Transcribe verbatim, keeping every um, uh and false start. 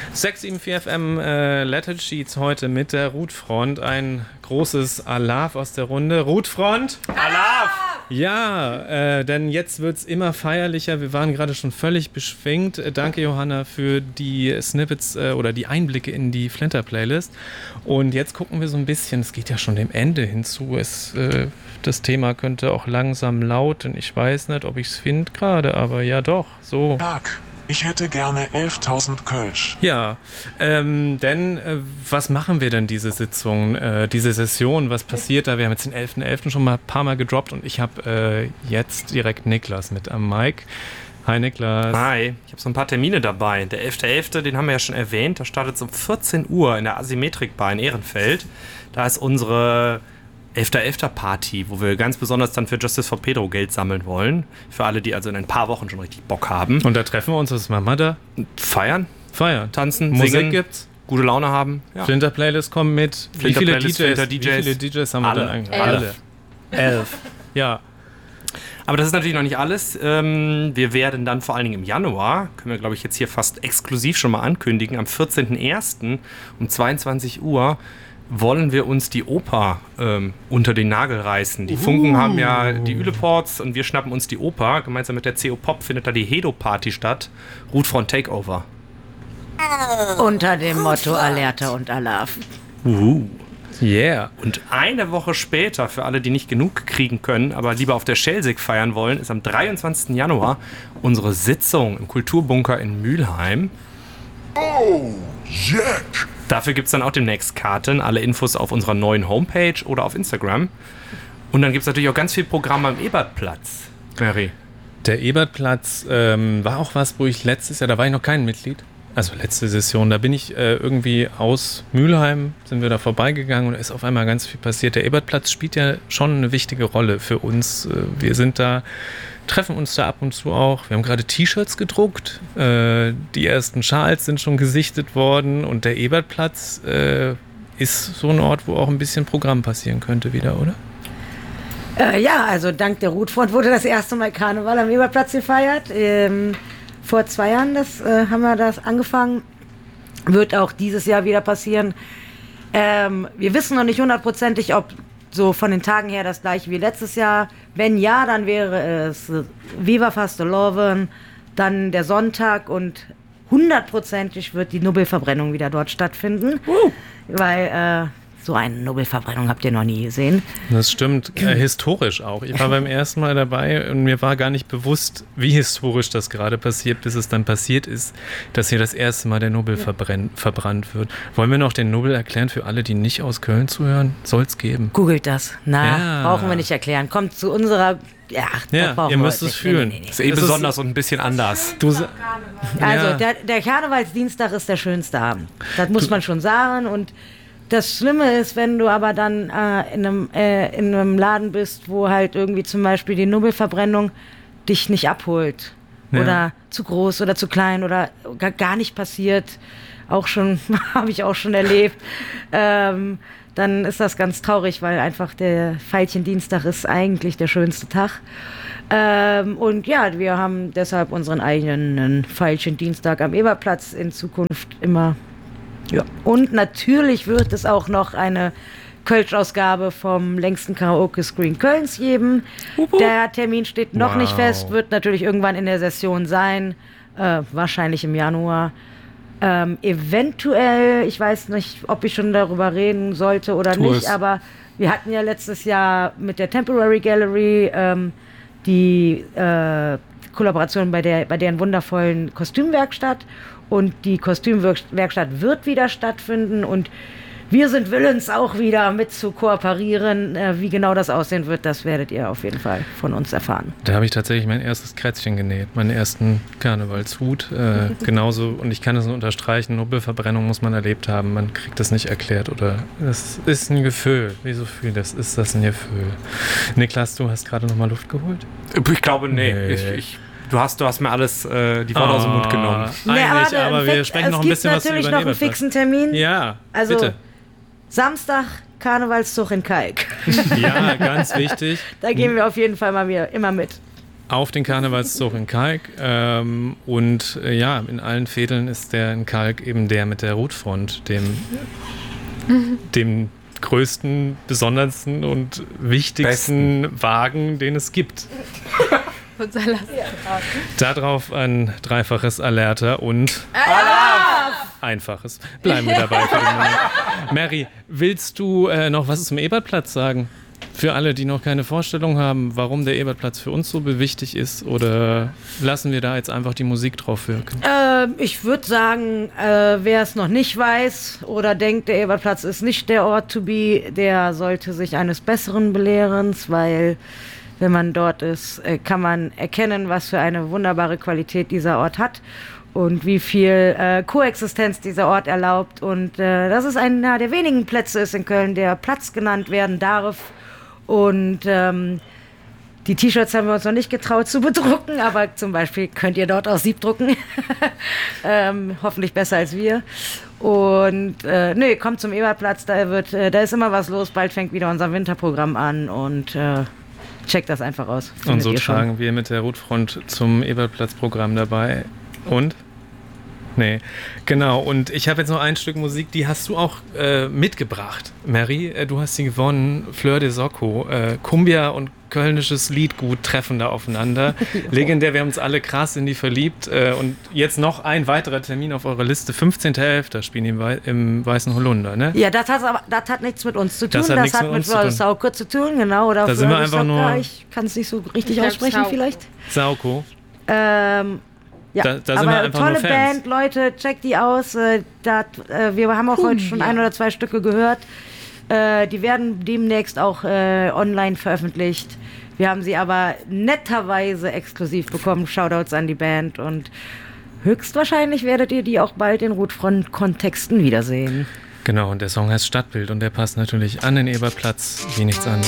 sechs sieben vier F M äh, Letter Sheets heute mit der Rootfront. Ein großes Alaf aus der Runde. Rootfront! Alaf! Ja, äh, denn jetzt wird es immer feierlicher. Wir waren gerade schon völlig beschwingt. Äh, danke, Johanna, für die Snippets äh, oder die Einblicke in die Flinter-Playlist. Und jetzt gucken wir so ein bisschen, es geht ja schon dem Ende hinzu. Es, äh, das Thema könnte auch langsam lauten. Ich weiß nicht, ob ich es finde gerade, aber ja doch, so. Tag. Ich hätte gerne elftausend Kölsch. Ja, ähm, denn äh, was machen wir denn diese Sitzung, äh, diese Session? Was passiert da? Wir haben jetzt den elften elften schon mal ein paar Mal gedroppt und ich habe äh, jetzt direkt Niklas mit am Mic. Hi Niklas. Hi, ich habe so ein paar Termine dabei. Der elfte elfte, den haben wir ja schon erwähnt, da startet es um vierzehn Uhr in der Asymmetrik Bar in Ehrenfeld. Da ist unsere elfter elfter Party, wo wir ganz besonders dann für Justice for Pedro Geld sammeln wollen. Für alle, die also in ein paar Wochen schon richtig Bock haben. Und da treffen wir uns, was machen wir da? Feiern, Feiern, tanzen, Musik singen, gibt's, gute Laune haben. Ja. Flinter-Playlist kommen mit. Wie viele, D Js, Flinter D Js? wie viele D Js haben Alle. wir dann eigentlich? Alle. Alle. Elf. Ja. Aber das ist natürlich noch nicht alles. Ähm, wir werden dann vor allen Dingen im Januar, können wir glaube ich jetzt hier fast exklusiv schon mal ankündigen, am vierzehnten ersten um zweiundzwanzig Uhr wollen wir uns die Oper ähm, unter den Nagel reißen. Die Funken uh. haben ja die Üleports und wir schnappen uns die Oper. Gemeinsam mit der C O Pop findet da die Hedo-Party statt. Rootfront Takeover. Unter dem Motto Alerta und Alaf. Uh. Yeah. Und eine Woche später, für alle, die nicht genug kriegen können, aber lieber auf der Schelsig feiern wollen, ist am dreiundzwanzigsten Januar unsere Sitzung im Kulturbunker in Mülheim. Oh, Jack! Dafür gibt es dann auch demnächst Karten, alle Infos auf unserer neuen Homepage oder auf Instagram. Und dann gibt es natürlich auch ganz viel Programm am Ebertplatz. Mary. Der Ebertplatz ähm, war auch was, wo ich letztes Jahr, da war ich noch kein Mitglied, also letzte Session, da bin ich äh, irgendwie aus Mülheim, sind wir da vorbeigegangen und da ist auf einmal ganz viel passiert. Der Ebertplatz spielt ja schon eine wichtige Rolle für uns. Wir sind da, treffen uns da ab und zu auch. Wir haben gerade T-Shirts gedruckt, äh, die ersten Schals sind schon gesichtet worden und der Ebertplatz äh, ist so ein Ort, wo auch ein bisschen Programm passieren könnte wieder, oder? Äh, ja, also dank der Rootfront wurde das erste Mal Karneval am Ebertplatz gefeiert. Ähm, vor zwei Jahren das, äh, haben wir das angefangen. Wird auch dieses Jahr wieder passieren. Ähm, wir wissen noch nicht hundertprozentig, ob so von den Tagen her das gleiche wie letztes Jahr. Wenn ja, dann wäre es Viva Fasteloven, dann der Sonntag und hundertprozentig wird die Nubbelverbrennung wieder dort stattfinden. Uh. Weil äh, so eine Nubbelverbrennung habt ihr noch nie gesehen. Das stimmt, äh, historisch auch. Ich war beim ersten Mal dabei und mir war gar nicht bewusst, wie historisch das gerade passiert, bis es dann passiert ist, dass hier das erste Mal der Nubbel verbrenn- verbrannt wird. Wollen wir noch den Nubbel erklären für alle, die nicht aus Köln zuhören? Soll es geben. Googelt das. Na, ja. brauchen wir nicht erklären. Kommt zu unserer... Ja, ja das ihr müsst wir es fühlen. Nee, nee, nee. Ist eh Das besonders ist, und ein bisschen anders. Du, Also ja. der, der Karnevalsdienstag ist der schönste Abend. Das muss man schon sagen. Und das Schlimme ist, wenn du aber dann äh, in, einem, äh, in einem Laden bist, wo halt irgendwie zum Beispiel die Nubbelverbrennung dich nicht abholt. Ja. Oder zu groß oder zu klein oder gar, gar nicht passiert. Auch schon, habe ich auch schon erlebt. Ähm, dann ist das ganz traurig, weil einfach der Veilchendienstag ist eigentlich der schönste Tag. Ähm, und ja, wir haben deshalb unseren eigenen Veilchendienstag am Eberplatz in Zukunft immer. Ja. Und natürlich wird es auch noch eine Kölsch-Ausgabe vom längsten Karaoke-Screen Kölns geben. Uhu. Der Termin steht noch wow. nicht fest, wird natürlich irgendwann in der Session sein, äh, wahrscheinlich im Januar. Ähm, eventuell, ich weiß nicht, ob ich schon darüber reden sollte oder Tu nicht, es. aber wir hatten ja letztes Jahr mit der Temporary Gallery ähm, die äh, Kollaboration bei, der, bei deren wundervollen Kostümwerkstatt und die Kostümwerkstatt wird wieder stattfinden und wir sind willens auch wieder mit zu kooperieren. Äh, wie genau das aussehen wird, das werdet ihr auf jeden Fall von uns erfahren. Da habe ich tatsächlich mein erstes Krätzchen genäht, meinen ersten Karnevalshut. Äh, genauso, und ich kann es nur unterstreichen, Nubbelverbrennung muss man erlebt haben. Man kriegt das nicht erklärt. Oder es ist ein Gefühl. Wie so viel, das ist das ein Gefühl. Niklas, du hast gerade nochmal Luft geholt? Ich glaube, nee. Nee. Ich, ich, du, hast, du hast mir alles, äh, die Worte aus dem Mund genommen. Eigentlich, Ja, aber wir sprechen noch ein bisschen was über Es gibt natürlich den noch einen Ebertplatz. fixen Termin. Ja, Also bitte. Samstag Karnevalszug in Kalk. Ja, ganz wichtig. Da gehen wir auf jeden Fall mal wieder immer mit. auf den Karnevalszug in Kalk. Ähm, und äh, ja, in allen Fädeln ist der in Kalk eben der mit der Rotfront, dem, dem größten, besondersten und wichtigsten Besten. Wagen, den es gibt. Unser Laster. Darauf ein dreifaches Alerter und einfaches. Bleiben wir dabei für den Moment. Mary, willst du äh, noch was zum Ebertplatz sagen? Für alle, die noch keine Vorstellung haben, warum der Ebertplatz für uns so wichtig ist, oder lassen wir da jetzt einfach die Musik drauf wirken? Äh, ich würde sagen, äh, wer es noch nicht weiß oder denkt, der Ebertplatz ist nicht der Ort to be, der sollte sich eines Besseren belehren, weil wenn man dort ist, äh, kann man erkennen, was für eine wunderbare Qualität dieser Ort hat und wie viel äh, Koexistenz dieser Ort erlaubt. Und äh, das ist einer der wenigen Plätze ist in Köln, der Platz genannt werden darf. Und ähm, die T-Shirts haben wir uns noch nicht getraut zu bedrucken, aber zum Beispiel könnt ihr dort auch Siebdrucken. ähm, hoffentlich besser als wir. Und äh, nee, kommt zum Ebertplatz, da wird, äh, da ist immer was los. Bald fängt wieder unser Winterprogramm an und äh, checkt das einfach aus. Und so tragen wir mit der Rotfront zum Ebertplatz-Programm dabei. Und? Nee, genau. Und ich habe jetzt noch ein Stück Musik, die hast du auch äh, mitgebracht, Mary. Äh, du hast sie gewonnen, Fleur de Socco. Äh, Cumbia und kölnisches Liedgut treffen da aufeinander. Legendär, wir haben uns alle krass in die verliebt. Äh, und jetzt noch ein weiterer Termin auf eurer Liste. fünfzehnten elften spielen die im, Wei- im Weißen Holunder, ne? Ja, das hat, aber, das hat nichts mit uns zu tun. Das hat, das nichts hat mit, mit Fleur de Socco zu tun, genau. Oder da sind wir einfach nur... Ich kann es nicht so richtig Ich aussprechen Sauco. vielleicht. Sauco. Ähm... Ja, da, da sind aber wir einfach tolle nur Fans. Band, Leute, checkt die aus. Äh, dat, äh, wir haben auch uh, heute schon ja. ein oder zwei Stücke gehört. Äh, die werden demnächst auch äh, online veröffentlicht. Wir haben sie aber netterweise exklusiv bekommen. Shoutouts an die Band und höchstwahrscheinlich werdet ihr die auch bald in Rotfront-Kontexten wiedersehen. Genau, und der Song heißt Stadtbild und der passt natürlich an den Ebertplatz wie nichts anderes.